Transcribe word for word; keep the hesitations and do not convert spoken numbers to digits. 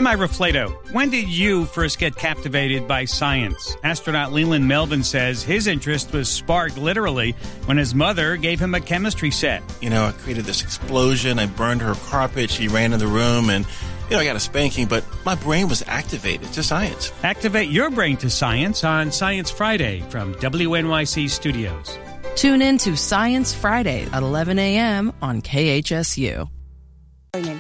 I'm Ira Flato. When did you first get captivated by science? Astronaut Leland Melvin says his interest was sparked literally when his mother gave him a chemistry set. You know, I created this explosion. I burned her carpet. She ran in the room and, you know, I got a spanking, but my brain was activated to science. Activate your brain to science on Science Friday from W N Y C Studios. Tune in to Science Friday at eleven a.m. on K H S U.